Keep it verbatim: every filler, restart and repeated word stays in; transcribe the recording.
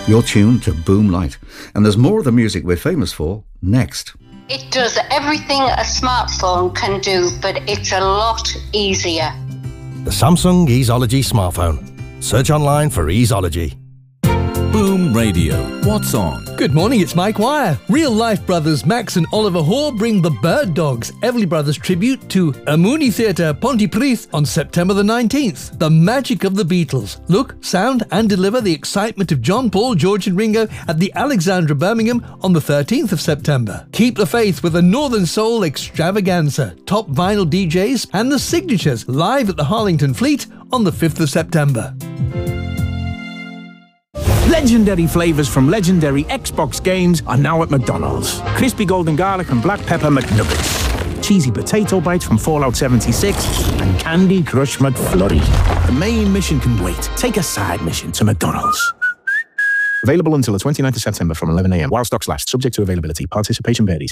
You're tuned to Boom Light, and there's more of the music we're famous for next. It does everything a smartphone can do, but it's a lot easier. The Samsung Easeology smartphone. Search online for Easeology. Boom Radio. What's on? Good morning, it's Mike Wire. Real life brothers Max and Oliver Hoare bring the Bird Dogs, Everly Brothers tribute to Amuni Theatre, Pontypridd on September the nineteenth. The magic of the Beatles. Look, sound and deliver the excitement of John, Paul, George and Ringo at the Alexandra, Birmingham on the thirteenth of September. Keep the faith with a Northern Soul extravaganza, top vinyl D Js and the Signatures live at the Harlington Fleet on the fifth of September. Legendary flavours from legendary Xbox games are now at McDonald's. Crispy golden garlic and black pepper McNuggets. Cheesy potato bites from Fallout seventy-six. And Candy Crush McFlurry. The main mission can wait. Take a side mission to McDonald's. Available until the twenty-ninth of September from eleven a m while stocks last. Subject to availability. Participation varies.